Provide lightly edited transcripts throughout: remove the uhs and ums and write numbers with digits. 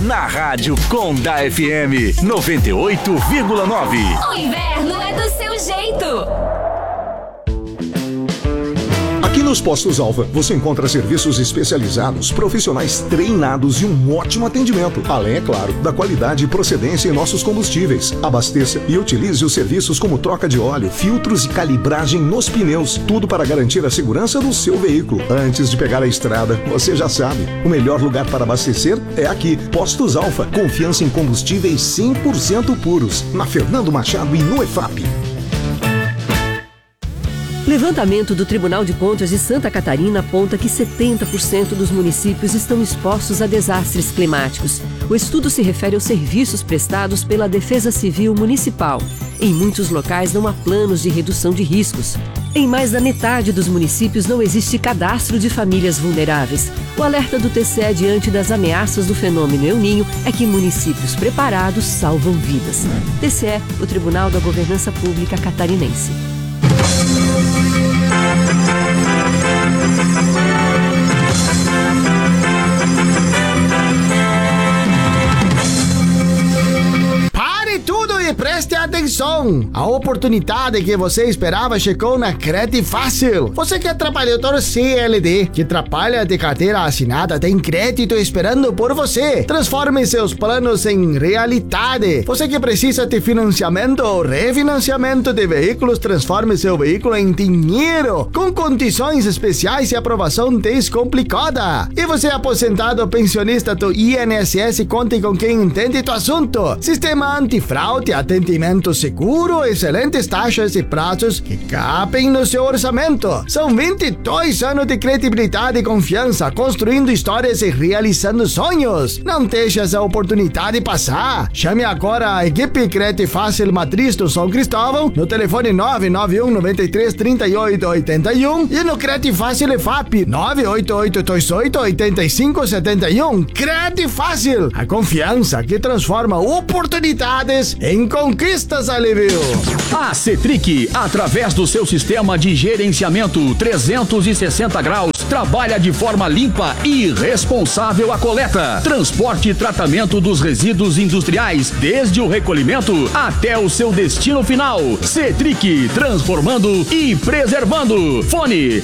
na Rádio Conda FM 98,9. O inverno é do seu jeito. Aqui nos Postos Alfa, você encontra serviços especializados, profissionais treinados e um ótimo atendimento. Além, é claro, da qualidade e procedência em nossos combustíveis. Abasteça e utilize os serviços como troca de óleo, filtros e calibragem nos pneus. Tudo para garantir a segurança do seu veículo. Antes de pegar a estrada, você já sabe, o melhor lugar para abastecer é aqui. Postos Alfa, confiança em combustíveis 100% puros. Na Fernando Machado e no EFAP. Levantamento do Tribunal de Contas de Santa Catarina aponta que 70% dos municípios estão expostos a desastres climáticos. O estudo se refere aos serviços prestados pela Defesa Civil Municipal. Em muitos locais não há planos de redução de riscos. Em mais da metade dos municípios não existe cadastro de famílias vulneráveis. O alerta do TCE diante das ameaças do fenômeno El Niño é que municípios preparados salvam vidas. TCE, o Tribunal da Governança Pública Catarinense. Pare tudo e preste atenção! A oportunidade que você esperava chegou na Crédito Fácil. Você que é trabalhador CLT, que trabalha de carteira assinada, tem crédito esperando por você. Transforme seus planos em realidade. Você que precisa de financiamento ou refinanciamento de veículos, transforme seu veículo em dinheiro, com condições especiais e aprovação descomplicada. E você aposentado ou pensionista do INSS, conte com quem entende do assunto. Sistema antifraude, atendimento seguro, excelentes taxas e prazos que cabem no seu orçamento. São 22 anos de credibilidade e confiança, construindo histórias e realizando sonhos. Não deixe essa oportunidade passar. Chame agora a equipe Crédito Fácil Matriz do São Cristóvão no telefone 991 93 38 81 e no Crédito Fácil EFAP 988 28 85 71. Crédito Fácil, a confiança que transforma oportunidades em conquistas, Alívio. A Cetric, através do seu sistema de gerenciamento 360 graus, trabalha de forma limpa e responsável a coleta, transporte e tratamento dos resíduos industriais, desde o recolhimento até o seu destino final. Cetric, transformando e preservando. Fone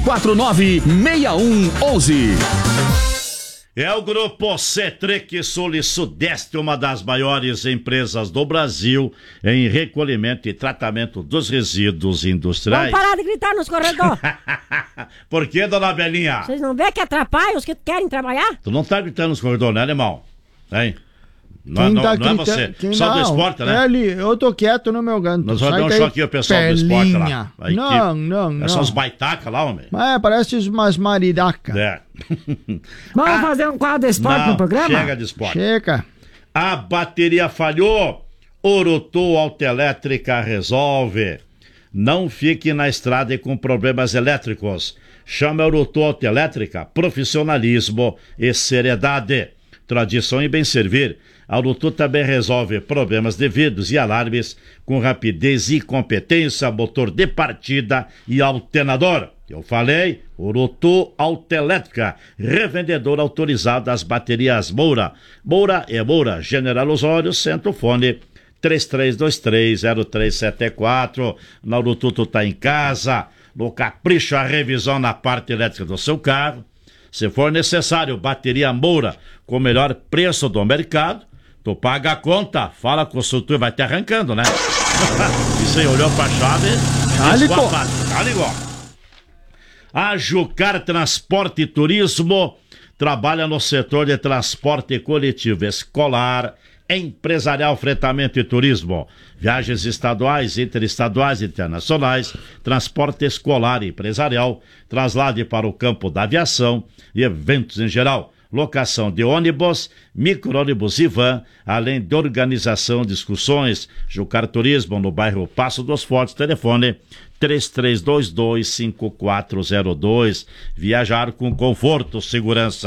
249-6111. É o Grupo Cetric Sul e Sudeste, uma das maiores empresas do Brasil em recolhimento e tratamento dos resíduos industriais. Vamos parar de gritar nos corredores. Por que, dona Belinha? Vocês não vêem que atrapalha os que querem trabalhar? Tu não tá gritando nos corredores, né, alemão? Hein? Não é você. Só do esporte, né? Eu tô quieto no meu canto. Nós vamos dar um choque ao pessoal do esporte lá. Não. São os baitacas lá, homem. Parece umas maridacas. É. Vamos fazer um quadro de esporte no programa? Chega de esporte. Chega. A bateria falhou. Orotu Autoelétrica resolve. Não fique na estrada e com problemas elétricos. Chame a Orotu Autoelétrica. Profissionalismo e seriedade. Tradição e bem servir. A Orotu também resolve problemas de vidros e alarmes com rapidez e competência, motor de partida e alternador. Eu falei, Orotu Autoelétrica, revendedor autorizado das baterias Moura. Moura é Moura, General Osório, Centrofone 33230374. Na Orotu tu tá em casa, no capricho a revisão na parte elétrica do seu carro. Se for necessário, bateria Moura com o melhor preço do mercado, tu paga a conta, fala com o Sutu e vai te arrancando, né? Isso aí, olhou pra chave, ligou. A Jucar Transporte e Turismo trabalha no setor de transporte coletivo, escolar, empresarial, fretamento e turismo, viagens estaduais, interestaduais e internacionais, transporte escolar e empresarial, traslade para o campo da aviação e eventos em geral, locação de ônibus, micro-ônibus e van, além de organização de excursões. Jucar Turismo no bairro Passo dos Fortes, telefone 3322-5402. Viajar com conforto, segurança.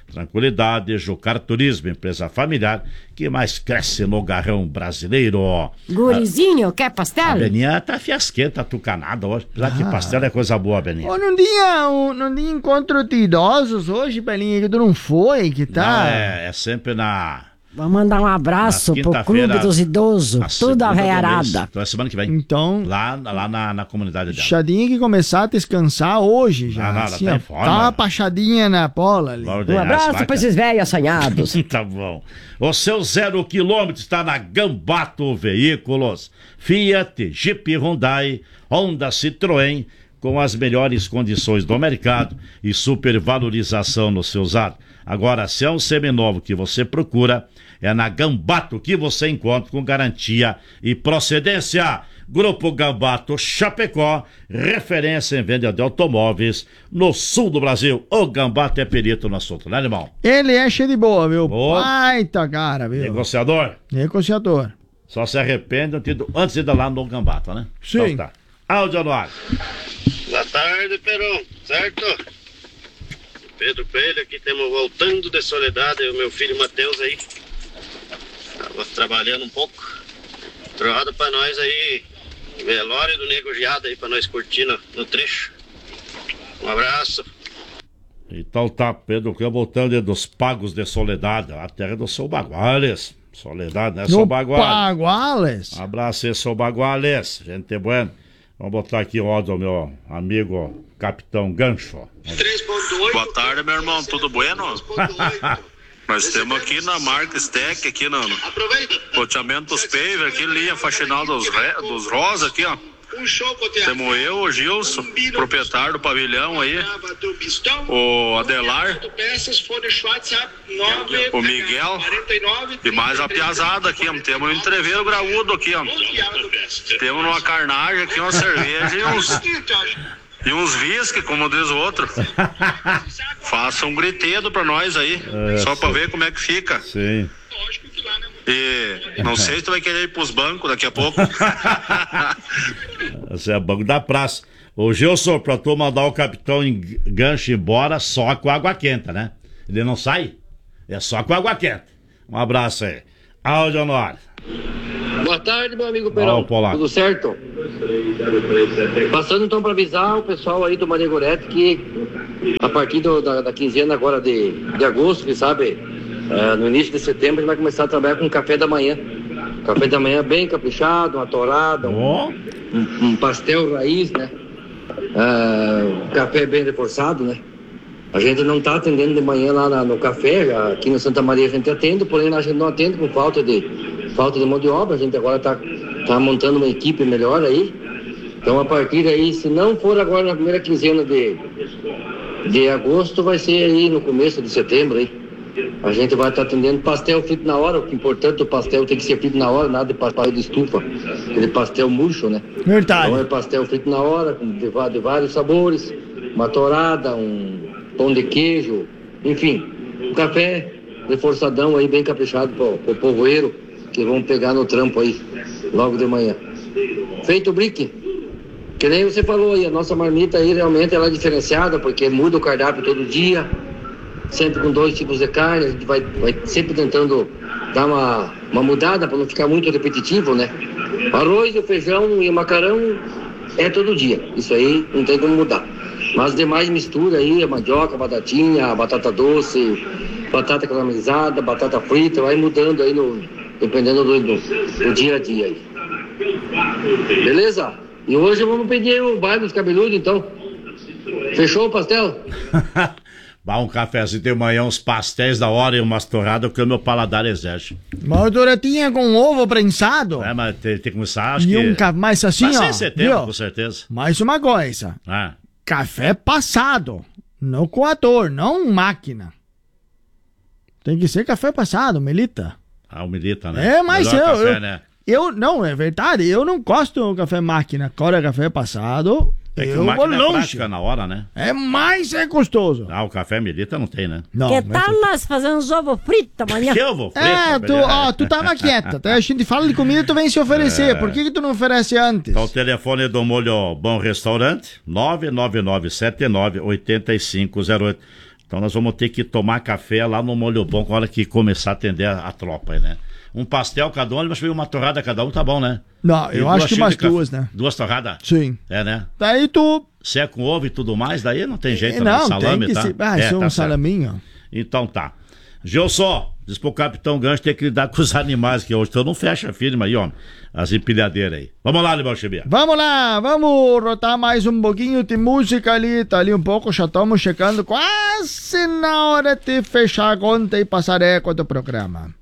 tranquilidade. Jucar Turismo, empresa familiar que mais cresce no garrão brasileiro. Gurizinho, quer A pastel? Beninha tá fiasquenta, tucanada hoje. Já que pastel é coisa boa, Beninha. Ô, não tinha encontro de idosos hoje, Belinha, que tu não foi, que tá? Não, é sempre na... Vou mandar um abraço Nas pro quinta-feira, Clube dos na Idosos, tudo segunda do mês. arrearada. Então é semana que vem. Então, Lá na comunidade dela. Chadinha que começar a descansar hoje já. Não, ela assim, tá ó, em forma. tá uma pachadinha na bola ali. Vai Um ordenar as abraço vacas. pra esses velhos assanhados. Tá bom. O seu 0 km está na Gambato Veículos. Fiat, Jeep, Hyundai, Honda, Citroën, com as melhores condições do mercado e supervalorização no seu usado. Agora, se é um seminovo que você procura, é na Gambato que você encontra com garantia e procedência. Grupo Gambato Chapecó, referência em venda de automóveis no sul do Brasil. O Gambato é perito no assunto, né, irmão? Ele é cheio de boa, viu? Boa. Baita cara, viu? Negociador, Negociador. só se arrepende antes de ir lá no Gambato, né? Sim. Então tá. Áudio no ar. Boa tarde, Peron, certo? Pedro Coelho, aqui temos voltando de Soledade, o meu filho Matheus aí. Tava trabalhando um pouco. Troada pra nós aí, velório do Nego Geado aí pra nós curtir no trecho. Um abraço. Então tá, Pedro, que eu voltando dos Pagos de Soledade, a terra do São Baguales. Soledade, né, São No Baguales? Baguales. Abraço aí, São Baguales. Gente bueno. Vamos botar aqui o áudio do meu amigo Capitão Gancho. 3.8. Boa tarde, meu irmão, tudo bueno? Nós temos aqui na marca Steck, aqui no loteamento dos Paver, aqui linha faxinal dos Rosa, aqui ó. Temos eu, o Gilson, proprietário do pavilhão aí, o Adelar, o Miguel e mais a piazada aqui, ó. Temos um entreveiro graúdo aqui, ó. Temos uma carnagem aqui, uma cerveja e uns whisky, como diz o outro. Faça um gritedo pra nós aí, só pra ver como é que fica. Sim. E não sei se tu vai querer ir pros bancos daqui a pouco. Esse é banco da praça. Ô Gilson, pra tu mandar o Capitão Gancho embora só com água quente, né? Ele não sai? É só com água quente. Um abraço aí. Áudio no ar. Boa tarde, meu amigo Perão. Tudo certo? Passando então para avisar o pessoal aí do Maria Gorete que a partir da quinzena agora de agosto, que sabe, no início de setembro a gente vai começar a trabalhar com café da manhã. Café da manhã bem caprichado, uma torrada, um pastel raiz, né? Café bem reforçado, né? A gente não está atendendo de manhã lá no café, aqui no Santa Maria a gente atende, porém a gente não atende com falta de mão de obra. A gente agora tá montando uma equipe melhor aí. Então a partir daí, se não for agora na primeira quinzena de agosto, vai ser aí no começo de setembro aí. A gente vai estar atendendo pastel frito na hora. O que é importante, o pastel tem que ser frito na hora, nada de pastel de estufa, aquele pastel murcho, né? Verdade. Então é pastel frito na hora, de vários sabores, uma torrada, um pão de queijo, enfim, um café reforçadão aí, bem caprichado pro povoeiro, que vão pegar no trampo aí, logo de manhã. Feito o brick, que nem você falou aí, a nossa marmita aí realmente ela é diferenciada, porque muda o cardápio todo dia, sempre com 2 tipos de carne, a gente vai sempre tentando dar uma mudada para não ficar muito repetitivo, né? O arroz, o feijão e o macarrão é todo dia, isso aí não tem como mudar. Mas demais mistura aí, a mandioca, a batatinha, a batata doce, batata caramelizada, batata frita, vai mudando aí dependendo do dia a dia aí. Beleza? E hoje vamos pedir o baile dos cabeludos, então. Fechou o pastel? Dá um cafezinho de manhã, uns pastéis da hora e umas torradas que o meu paladar exige. Uma douradinha com ovo prensado. Mas tem que começar, acho e que... Mas assim, vai ó. ser em setembro, viu? com certeza. Mais uma coisa. Café passado. No coador, não máquina. Tem que ser café passado, Melita. O Melita, né? Mas café, né? Não, é verdade. Eu não gosto do café máquina. Agora café passado... É que o máquina é prática na hora, né? É gostoso. O café Melita não tem, né? Não. Que tal nós fazer uns ovos fritos amanhã? Que ovo frito? Tu tava quieta. A gente fala de comida e tu vem se oferecer. Por que tu não oferece antes? Então o telefone do Molho Bom Restaurante, 999798508. Então nós vamos ter que tomar café lá no Molho Bom com a hora que começar a atender a tropa aí, né? Um pastel cada um, mas uma torrada cada um, tá bom, né? Não, eu acho que umas duas, né? 2 torradas? Sim. É, né? Daí tu... Se é com ovo e tudo mais, daí não tem jeito, não, salame, tem que tá? ser... Ah, isso é um salaminho. Então tá. Gilson, diz pro Capitão Gancho ter que lidar com os animais que hoje, então não fecha a firma aí, ó. As empilhadeiras aí. Vamos lá, Libão Chibia. Vamos lá, vamos rotar mais um pouquinho de música ali. Tá ali um pouco, já estamos chegando quase na hora de fechar a conta e passar eco do programa.